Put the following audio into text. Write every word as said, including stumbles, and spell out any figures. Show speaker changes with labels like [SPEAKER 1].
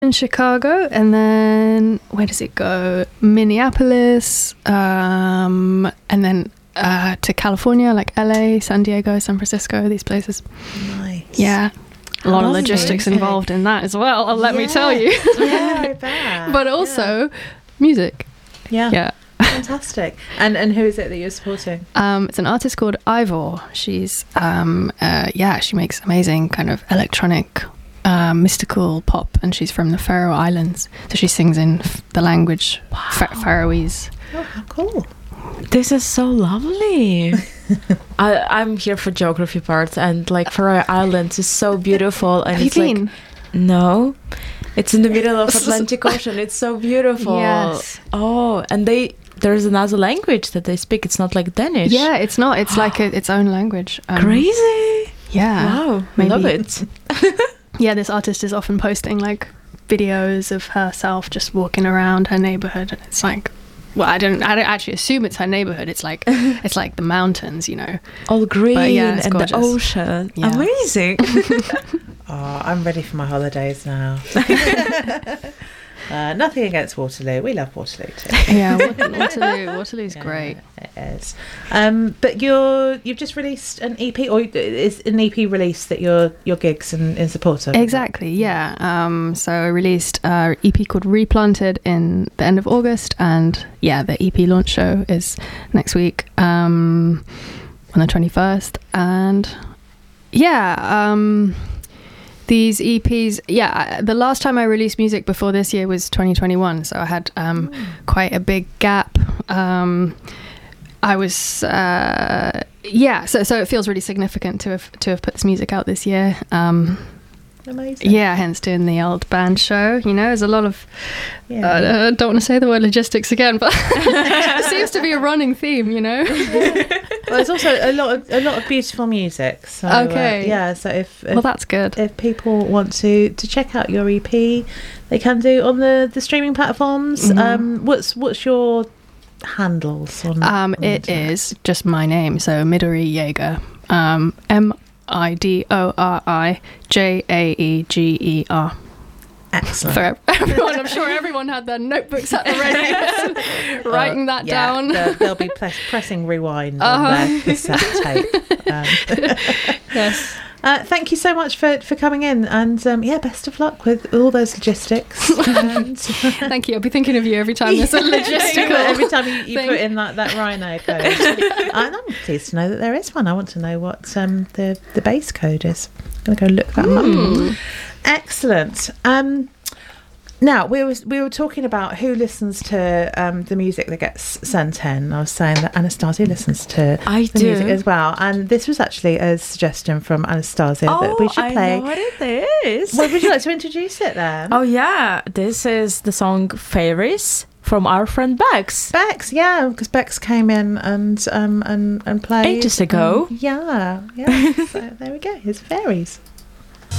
[SPEAKER 1] in Chicago, and then where does it go? Minneapolis, um, and then uh, to California, like L A, San Diego, San Francisco, these places.
[SPEAKER 2] Nice.
[SPEAKER 1] Yeah. A lot
[SPEAKER 2] Lovely.
[SPEAKER 1] of logistics involved in that as well, let
[SPEAKER 2] yeah.
[SPEAKER 1] me tell you.
[SPEAKER 2] Yeah, I bet.
[SPEAKER 1] But also
[SPEAKER 2] yeah.
[SPEAKER 1] music.
[SPEAKER 2] Yeah.
[SPEAKER 1] Yeah.
[SPEAKER 2] Fantastic. And and who is it that you're supporting?
[SPEAKER 1] Um, it's an artist called Ivor. She's, um, uh, yeah, she makes amazing kind of electronic, uh, mystical pop, and she's from the Faroe Islands. So she sings in f- the language wow. Fa- Faroese.
[SPEAKER 2] Oh, how cool.
[SPEAKER 3] This is so lovely. I, I'm here for geography parts, and like Faroe Islands is so beautiful. And
[SPEAKER 1] Have
[SPEAKER 3] it's
[SPEAKER 1] you been?
[SPEAKER 3] Like, no, it's in the middle of Atlantic Ocean. It's so beautiful.
[SPEAKER 1] Yes.
[SPEAKER 3] Oh, and they there's another language that they speak. It's not like Danish.
[SPEAKER 1] Yeah, it's not. It's like a, its own language. Um,
[SPEAKER 3] Crazy.
[SPEAKER 1] Yeah.
[SPEAKER 3] Wow.
[SPEAKER 1] Maybe.
[SPEAKER 3] I love it.
[SPEAKER 1] Yeah, this artist is often posting like videos of herself just walking around her neighborhood, and it's like, well, I don't, I don't actually assume it's her neighborhood. It's like, it's like the mountains, you know,
[SPEAKER 3] all green
[SPEAKER 1] yeah,
[SPEAKER 3] and
[SPEAKER 1] gorgeous.
[SPEAKER 3] the ocean.
[SPEAKER 1] Yeah.
[SPEAKER 3] Amazing.
[SPEAKER 2] Oh, I'm ready for my holidays now. uh, nothing against Waterloo. We love Waterloo too.
[SPEAKER 1] Yeah, Waterloo. Waterloo's
[SPEAKER 2] Yeah,
[SPEAKER 1] great.
[SPEAKER 2] It is. Um, but you're you've just released an E P, or is an E P release that your your gigs in, in support of?
[SPEAKER 1] Exactly. Yeah. Um, so I released an E P called Replanted in the end of August, and yeah, the E P launch show is next week um, on the twenty-first, and yeah. Um, These E Ps, yeah, the last time I released music before this year was twenty twenty-one, so I had um, mm. quite a big gap. Um, I was, uh, yeah, so so it feels really significant to have to have put this music out this year. Um,
[SPEAKER 2] Amazing.
[SPEAKER 1] Yeah, hence doing the old band show. You know, there's a lot of.
[SPEAKER 2] Yeah.
[SPEAKER 1] Uh, I don't want to say the word logistics again, but it seems to be a running theme. You know.
[SPEAKER 2] Yeah. Well, there's also a lot of a lot of beautiful music. So,
[SPEAKER 1] okay.
[SPEAKER 2] Uh, yeah. So if, if
[SPEAKER 1] well, that's good.
[SPEAKER 2] If people want to to check out your E P, they can do on the, the streaming platforms. Mm-hmm. Um, what's what's your handles on?
[SPEAKER 1] Um,
[SPEAKER 2] on
[SPEAKER 1] it is just my name. So Midori Jaeger. Um, M. I D O R I J A E G E R.
[SPEAKER 2] Excellent.
[SPEAKER 1] For everyone, I'm sure everyone had their notebooks at the ready, writing that
[SPEAKER 2] uh, yeah,
[SPEAKER 1] down.
[SPEAKER 2] They'll, they'll be press, pressing rewind
[SPEAKER 1] uh-huh.
[SPEAKER 2] on their cassette tape. Um,
[SPEAKER 1] yes.
[SPEAKER 2] Uh, thank you so much for, for coming in, and um, yeah, best of luck with all those logistics. And
[SPEAKER 1] thank you. I'll be thinking of you every time there's a logistical.
[SPEAKER 2] every time you, you put in that, that Rhino code. And I'm pleased to know that there is one. I want to know what um, the the base code is. I'm going to go look that
[SPEAKER 1] mm.
[SPEAKER 2] up. Excellent. Um, now we were we were talking about who listens to um, the music that gets sent in. I was saying that Anastasia listens to
[SPEAKER 3] I
[SPEAKER 2] the
[SPEAKER 3] do.
[SPEAKER 2] music as well, and this was actually a suggestion from Anastasia
[SPEAKER 3] oh,
[SPEAKER 2] that we should
[SPEAKER 3] I
[SPEAKER 2] play.
[SPEAKER 3] know what it is.
[SPEAKER 2] Well, would you like to introduce it then?
[SPEAKER 3] Oh yeah, this is the song "Fairies" from our friend Bex.
[SPEAKER 2] Bex, yeah, because Bex came in and um and and played
[SPEAKER 3] ages ago.
[SPEAKER 2] Um, yeah, yeah. So there we go. It's Fairies.